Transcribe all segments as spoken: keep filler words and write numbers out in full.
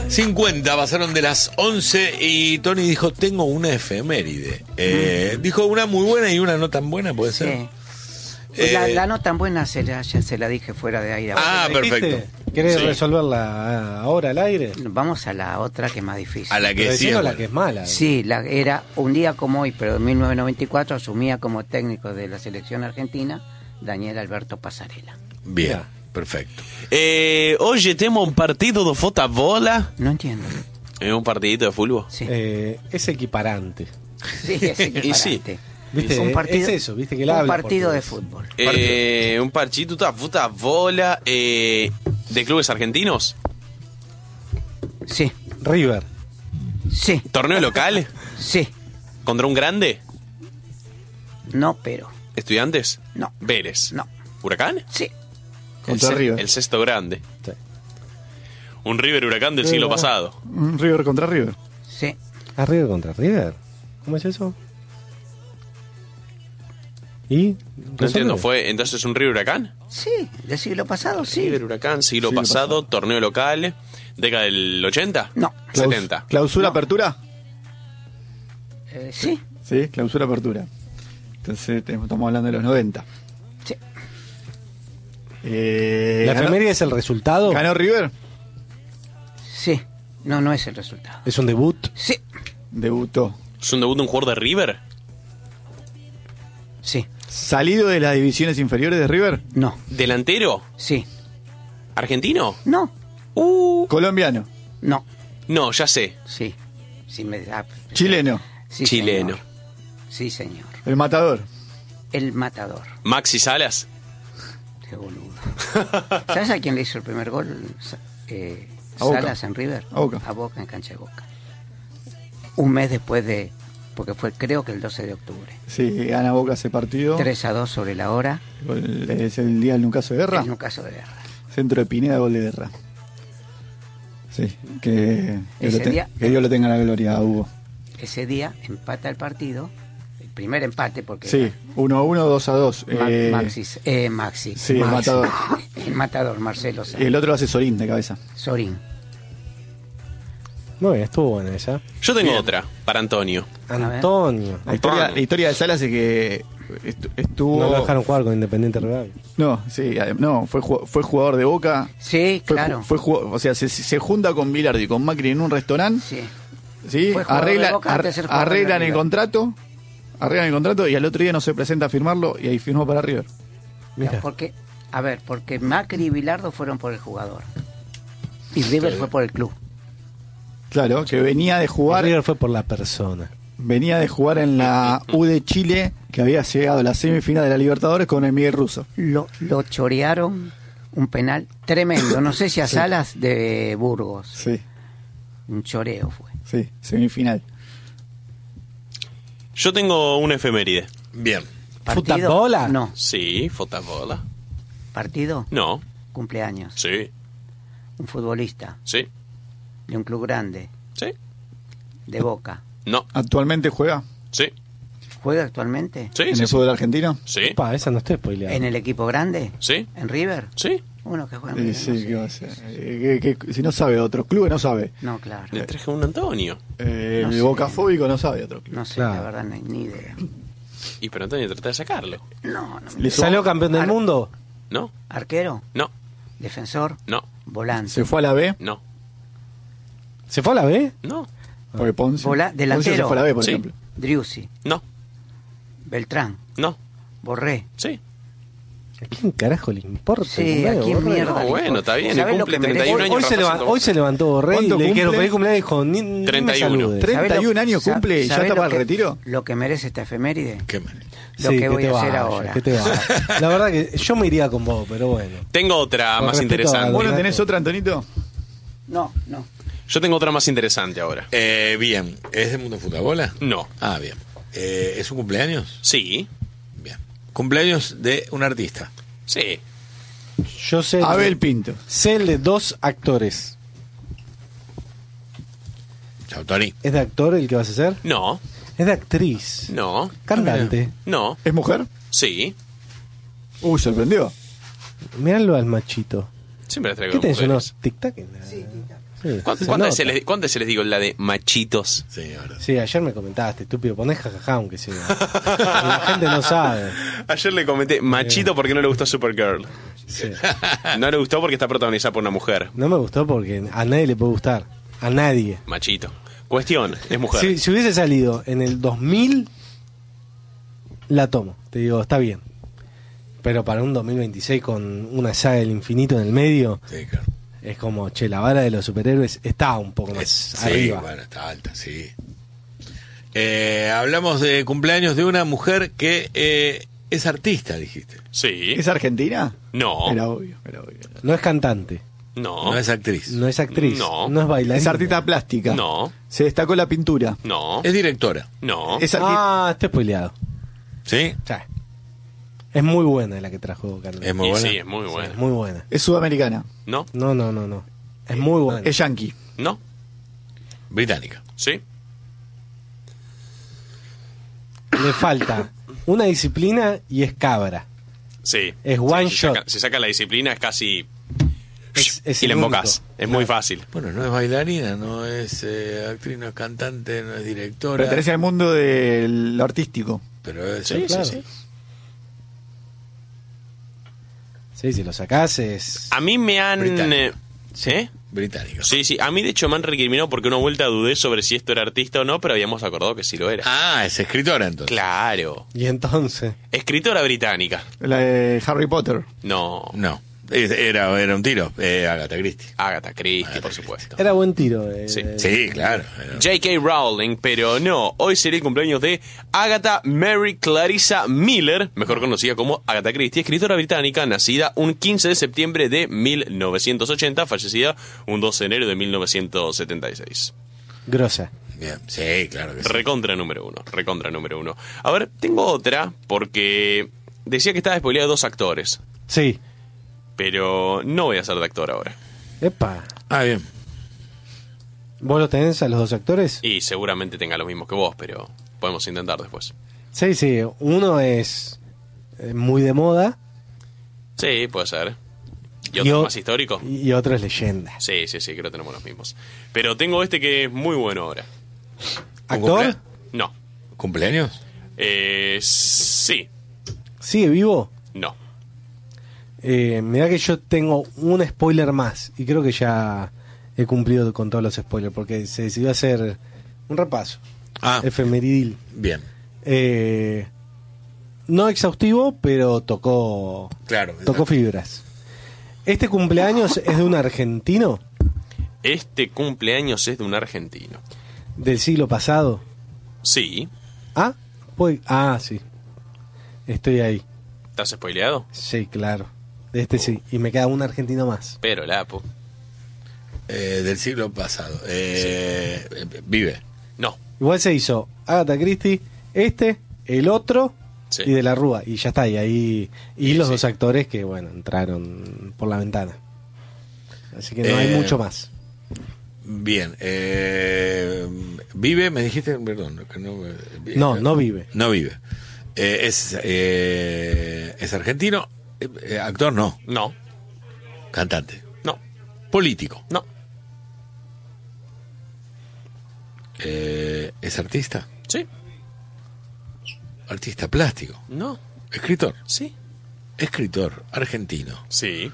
cincuenta pasaron de las once y Tony dijo, tengo una efeméride. Eh, dijo una muy buena y una no tan buena, ¿puede ser? Sí. Eh, la, la no tan buena se la, ya se la dije fuera de aire. Ah, perfecto. ¿Querés Sí. resolverla ahora al aire? Vamos a la otra que es más difícil. A la que Pero sí. decilo es la buena. que es mala. Sí, la, era un día como hoy, pero en mil novecientos noventa y cuatro asumía como técnico de la selección argentina Daniel Alberto Pasarela. Bien, Ya. perfecto. Eh, hoje temos um partido de futebola. No entiendo. É um partidito de fútbol. Sí, Eh, es equiparante. sí, es y sí. equiparante. ¿Viste? Un partido, Es eso, ¿viste? Que él un habla partido de portugués. fútbol. Eh, um partido de futebola eh, de clubes argentinos. Sí, River. sí, Torneo local sí. contra un grande. No, pero. Estudiantes. No. Vélez. No. Huracán. Sí. El, Contra se- River. el sexto grande. Sí. Un River Huracán del Sí, siglo ¿verdad? pasado. Un River contra River. Sí. ¿A River contra River? ¿Cómo es eso? ¿Y? No entiendo, ¿fue entonces un River Huracán? Sí, del siglo pasado, sí. River Huracán, siglo Siglo pasado, pasado. torneo local, década del ochenta. No. Claus- setenta. ¿Clausura No. apertura? Eh, sí, Sí, clausura apertura. Entonces te- estamos hablando de los noventa. sí. Eh, ¿La ganó- efeméride es el resultado? ¿Ganó River? Sí. No, no es el resultado. ¿Es un debut? Sí, Debutó. ¿Es un debut de un jugador de River? sí. ¿Salido de las divisiones inferiores de River? No, ¿Delantero? sí. ¿Argentino? No, Uh, Colombiano. no, no, ya sé. sí. Sí me da. Chileno. Sí, Chileno. señor. Sí, señor. El matador. El matador. Maxi Salas. Qué boludo. ¿Sabes a quién le hizo el primer gol? Sa- Eh, A Boca. Salas en River. A Boca. A Boca, en cancha de Boca. Un mes después de. Porque fue, creo que el doce de octubre. Sí, gana Boca ese partido. tres a dos sobre la hora. Gol- Es el día del Nucaso de Guerra. En un caso de guerra. Centro de Pineda, gol de Guerra. Sí, que, que, Ese lo te- día- que Dios lo tenga en la gloria, Hugo. Ese día empata el partido. El primer empate, porque. Sí, uno a uno, dos a dos. Ma- Eh, Maxis, eh, Maxi. sí, el Maxi. matador. El matador, Marcelo y Sáenz. el otro lo hace Sorín de cabeza. Sorín. Muy bien, estuvo buena esa. Yo tengo Bien. otra, para Antonio. ver. Antonio. La historia, Antonio. la historia de Salas es que estu- estuvo. No lo dejaron jugar con Independiente Rivadavia. No, sí, adem- no, fue, ju- fue jugador de Boca. Sí, Fue, claro. ju- fue ju- o sea, se, se junta con Bilardi y con Macri en un restaurante. Sí. ¿Sí? Fue jugador Arregla- de Boca ar- antes de ser jugador de arreglan el River. contrato. Arreglan el contrato y al otro día no se presenta a firmarlo y ahí firmó para River. Mira. Porque, a ver, porque Macri y Bilardo fueron por el jugador. Y River fue por el club. Claro, que venía de jugar, River fue por la persona. venía de jugar en la U de Chile, que había llegado a la semifinal de la Libertadores con el Miguel Russo. Lo, lo chorearon un penal tremendo. No sé si a Sí. Salas de Burgos. Sí, Un choreo fue. sí, semifinal. Yo tengo una efeméride. Bien. ¿Partido? ¿Futabola? No. Sí, futebola. ¿Partido? No, Cumpleaños. sí, Un futbolista sí, de un club grande, sí, de Boca. no, ¿Actualmente juega sí, ¿Juega actualmente? sí, en sí, el fútbol argentino? sí, Pa, esa no estoy spoileando. ¿En el equipo grande? sí, ¿En River? sí. Uno que juega en Eh, River. sí, no sé. ¿qué va a ser? Eh, que- que- si no sabe de otros clubes, no sabe. No, claro. Le traje un Antonio. Eh, No el sé. bocafóbico no sabe de otros clubes. No sé, Claro. la verdad, no hay ni idea. Y pero Antonio trata de sacarlo. No, no. Le ¿Salió campeón del Ar- mundo? No, ¿Arquero? no, ¿Defensor? no, ¿Volante? Se fue a la B, no, ¿Se fue a la B? no, porque Ponce. Vola- Ponce delantero. se fue a la B, por Sí. ejemplo. Driussi, no, Beltrán, no, Borré. sí. ¿A quién carajo le importa? Sí, el ¿a quién Borré? mierda? No, le bueno, importa? está bien, ¿Sabés le lo cumple que merece? treinta y un Hoy, años. hoy se Rafa leva- Sandoval. hoy se levantó Borré y ¿Cuánto le dijeron cumple? feliz cumpleaños y dijo, ni, ni treinta y me uno. saludes. Treinta y un ¿Sabés años sa- cumple y ya sabés está lo para el que- retiro. Lo que merece esta efeméride. Qué mal. Lo Sí, que voy te a hacer vayas, ahora. que te vayas. La verdad que yo me iría con vos, pero bueno. Tengo otra Con más respeto interesante. a- ¿Vos no tenés otra, Antonito? No, no. Yo tengo otra más interesante ahora. Eh, bien. ¿Es del mundo futabola? No. Ah, bien. Eh, ¿Es un cumpleaños? Sí, Bien. Cumpleaños de un artista. sí. Yo sé, Abel Pinto. sé el de dos actores. Chao, Tony. ¿Es de actor el que vas a hacer? No, Es de actriz. no, Cantante. no, ¿Es mujer? sí. Uy, sorprendió. Míralo al machito. Siempre les traigo ¿Qué tenés? mujeres. ¿Unos tic-tac? en la- Sí, ¿Cuántas se cuántas nota. se les, cuántas se les digo la de machitos? Sí, ahora. Sí, ayer me comentaste, estúpido, ponés jajaja aunque sea. La gente no sabe. Ayer le comenté machito porque no le gustó Supergirl. Sí. No le gustó porque está protagonizada por una mujer. No me gustó porque a nadie le puede gustar. A nadie. Machito. Cuestión, es mujer. Si, si hubiese salido en el dos mil, la tomo. Te digo, está bien. Pero para un dos mil veintiséis con una saga del infinito en el medio, Sí, claro. es como, che, la vara de los superhéroes está un poco más Es- sí, arriba. bueno, está alta, sí. Eh, hablamos de cumpleaños de una mujer que eh, es artista, dijiste. Sí. ¿Es argentina? No. Era obvio, era obvio. No es cantante, No. No es actriz. no es actriz, No. no, es bailarina. Es artista plástica. No. Se destacó en la pintura. No. Es directora. No. Es arti- Ah, está spoileado. ¿Sí? Sí. Es muy buena la que trajo Carlos. Es muy Y buena. sí, es muy Sí, buena. es muy buena. es sudamericana. No. No, no, no, no. Es muy buena. Es yankee. No. Británica. Sí. Le falta una disciplina y es cabra. Sí. Es one Sí, si shot. saca- Si saca la disciplina es casi... Es- es y le el embocas. único. Es muy fácil. Bueno, no es bailarina, no es eh, actriz, no es cantante, no es directora. Pertenece al mundo del artístico. Pero es Sí, claro. sí, sí. Sí, si lo sacás es... A mí me han... Británica. eh, ¿Sí? británica. Sí, sí. A mí, de hecho, me han recriminado porque una vuelta dudé sobre si esto era artista o no, pero habíamos acordado que sí lo era. Ah, es escritora entonces. Claro. Y entonces... Escritora británica. La de Harry Potter. No. No, es- era, era un tiro. Eh, Agatha Christie. Agatha Christie, Agatha por Christie. supuesto. Era buen tiro. eh. Sí. Sí, claro. Era- J K. Rowling, pero no. Hoy sería el cumpleaños de Agatha Mary Clarissa Miller, mejor conocida como Agatha Christie, escritora británica, nacida un quince de septiembre de mil novecientos ochenta, fallecida un doce de enero de mil novecientos setenta y seis. Grosa. Bien, sí, claro que sí. Recontra número uno, recontra número uno. A ver, tengo otra, porque decía que estaba spoileado dos actores, Sí. pero no voy a ser de actor ahora. Epa. Ah, bien. ¿Vos lo tenés a los dos actores? Y seguramente tenga lo mismo que vos, pero podemos intentar después. Sí, sí. Uno es eh, muy de moda Sí, puede ser. ¿Y Y otro o- más histórico? y otro es leyenda. Sí, sí, sí, creo que tenemos los mismos. Pero tengo este que es muy bueno ahora. ¿Actor? cumplea- No. ¿Cumpleaños? Eh, sí. ¿Sigue vivo? No. Eh, mirá que yo tengo un spoiler más y creo que ya he cumplido con todos los spoilers porque se decidió hacer un repaso Ah, efemeridil. bien. Eh, no exhaustivo, pero tocó Claro. tocó exacto. fibras. Este cumpleaños es de un argentino Este cumpleaños es de un argentino. del siglo pasado. Sí. Ah, pues, ah, sí. Estoy ahí. ¿Estás spoileado? Sí, claro. De este sí. Y me queda un argentino más. Pero Lapo. Eh, del siglo pasado. Eh, eh, Vive. No. Igual se hizo Agatha Christie, este, el otro Sí. y de la Rúa. Y ya está. Y ahí. Y los Sí. dos actores que, bueno, entraron por la ventana. Así que no hay Eh, mucho más. Bien. Eh, vive, me dijiste, perdón. Que no, eh, No, no vive. No vive. Eh, es, eh, es argentino. Eh, eh, actor no. No. Cantante. No. Político. No. Eh, es artista. Sí. Artista plástico. No. Escritor. Sí. Escritor argentino. Sí.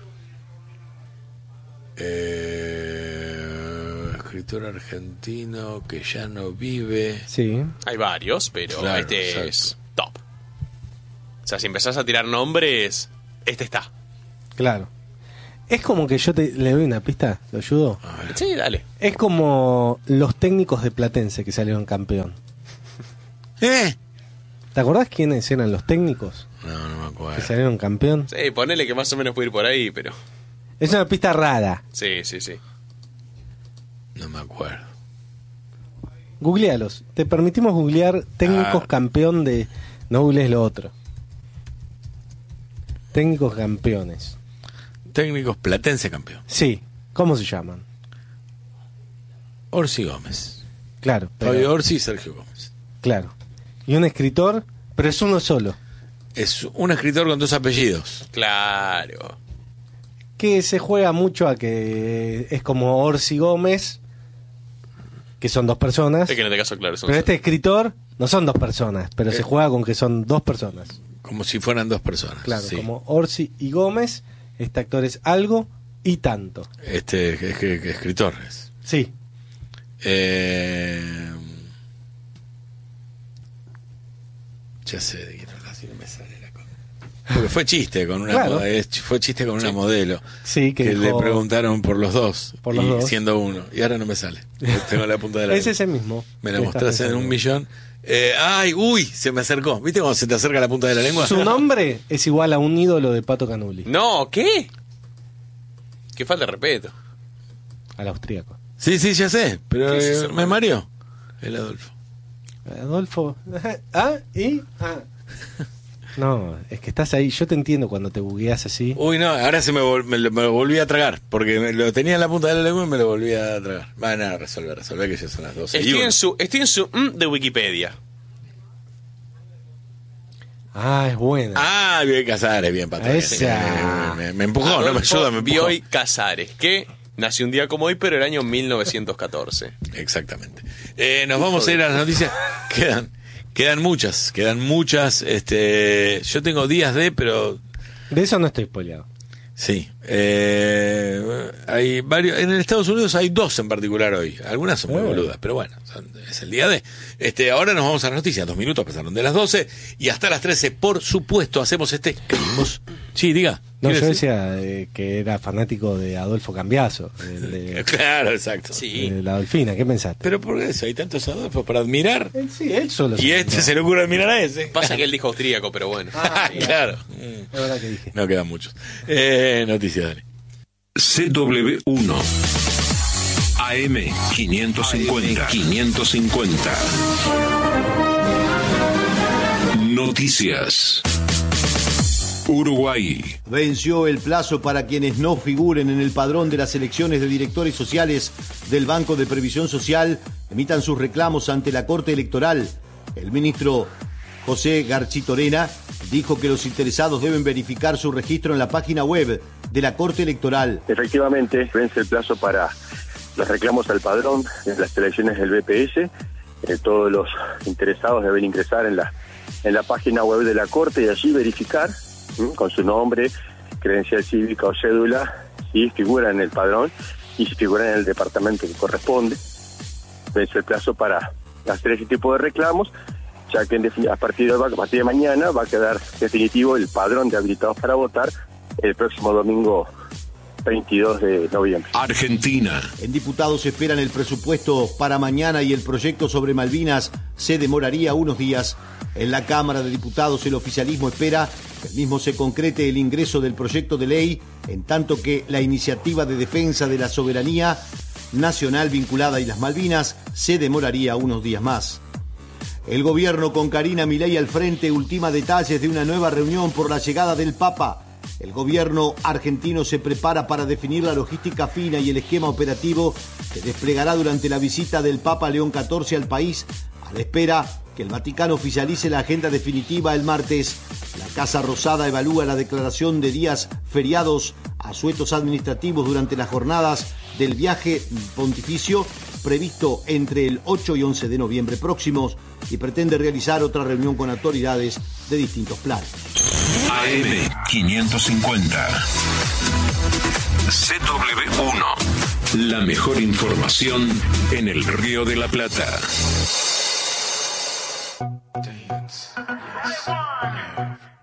Eh, escritor argentino que ya no vive. Sí. Hay varios, pero Claro, este exacto. es top. O sea, si empezás a tirar nombres, este está. Claro. Es como que yo te, le doy una pista, ¿lo ayudo? A ver. Sí, dale. Es como los técnicos de Platense que salieron campeón. ¿Eh? ¿Te acordás quiénes eran los técnicos No, no me que acuerdo. salieron campeón? Sí, ponele que más o menos puede ir por ahí, pero... Es una pista rara. Sí, sí, sí. No me acuerdo. Googlealos. Te permitimos googlear técnicos Ah. campeón de... No googlees lo otro. Técnicos campeones. Técnicos platense campeón. Sí. ¿Cómo se llaman? Orsi Gómez. Claro. pero- Fabio Orsi y Sergio Gómez. Claro. Y un escritor, pero es uno solo. Es un escritor con dos apellidos. Claro. que se juega mucho a que es como Orsi Gómez, que son dos personas. Es que en este caso, claro, son Pero este escritor no son dos personas, pero Eh. se juega con que son dos personas. Como si fueran dos personas. Claro, sí. como Orsi y Gómez, este actor es algo y tanto. Este, es que, que escritor es. Sí. Eh, ya sé de quién hablas, si no me sale la cosa. Porque fue chiste con una Claro. moda- es- fue chiste con una modelo Sí, que, que dijo- le preguntaron por los dos, Por los y dos. siendo uno, y ahora no me sale. Tengo la punta de la Es lengua. ese mismo. Me la que mostraste estás en un pensando. millón. Eh, ay, uy, se me acercó. ¿Viste cuando se te acerca la punta de la lengua? Su nombre es igual a un ídolo de Pato Canuli, No, ¿qué? Qué falta de respeto. al austríaco. Sí, sí, ya sé, pero ¿Qué es eh, eso, me hermano? mareó el Adolfo. Adolfo. ¿Ah? ¿Y? Ah. No, es que estás ahí. Yo te entiendo cuando te bugueas así. Uy, no, ahora se me, vol- me, lo- me lo volví a tragar, porque me lo tenía en la punta de la lengua y me lo volví a tragar. Va, nada, resolver, resolver que ya son las doce. y Estoy uno. en su, estoy en su mm de Wikipedia. Ah, es buena. Ah, bien Casares, bien Patrón. Esa. Me, me- me empujó, no me Adolfo ayuda, me empujó. Bioy Casares, que nació un día como hoy, pero el año mil novecientos catorce. Exactamente. Eh, nos vamos a ir a las noticias. Quedan, quedan muchas, quedan muchas. Este, yo tengo días de, pero De eso no estoy spoileado. sí. Eh, hay varios. En Estados Unidos hay dos en particular hoy. Algunas son muy Eh. boludas, pero bueno, son- es el día de. Este, ahora nos vamos a las noticias. Dos minutos pasaron de las doce y hasta las trece, por supuesto, hacemos este. Creímos- Sí, diga. No, ¿Quiere yo decir? decía eh, que era fanático de Adolfo Cambiaso, el de, Claro, exacto. Sí. de la Dolfina. ¿Qué pensaste? Pero por eso hay tantos Adolfos para admirar. Él sí, él solo. Y este se le ocurre admirar a ese. Pasa que él dijo austríaco, pero bueno. Claro. Es verdad que dije. No quedan muchos. Eh, noticias, dale. C W uno A M quinientos cincuenta quinientos cincuenta Noticias. Uruguay. Venció el plazo para quienes no figuren en el padrón de las elecciones de directores sociales del Banco de Previsión Social emitan sus reclamos ante la Corte Electoral. El ministro José Garchitorena dijo que los interesados deben verificar su registro en la página web de la Corte Electoral. Efectivamente, vence el plazo para los reclamos al padrón en las elecciones del B P S. Eh, todos los interesados deben ingresar en la en la página web de la Corte y allí verificar ¿m? con su nombre, credencial cívica o cédula, si figura en el padrón y si figura en el departamento que corresponde. Vence el plazo para hacer ese tipo de reclamos, ya que en defini- a partir de, a partir de mañana va a quedar definitivo el padrón de habilitados para votar el próximo domingo veintidós de noviembre. Argentina. En diputados esperan el presupuesto para mañana y el proyecto sobre Malvinas se demoraría unos días. En la Cámara de Diputados el oficialismo espera que el mismo se concrete el ingreso del proyecto de ley, en tanto que la iniciativa de defensa de la soberanía nacional vinculada a las Malvinas se demoraría unos días más. El gobierno con Karina Milei al frente ultima detalles de una nueva reunión por la llegada del Papa. El gobierno argentino se prepara para definir la logística fina y el esquema operativo que desplegará durante la visita del Papa León catorce al país, a la espera que el Vaticano oficialice la agenda definitiva el martes. La Casa Rosada evalúa la declaración de días feriados asuetos administrativos durante las jornadas del viaje pontificio previsto entre el ocho y once de noviembre próximos y pretende realizar otra reunión con autoridades de distintos planos. A M quinientos cincuenta C W uno La mejor información en el Río de la Plata.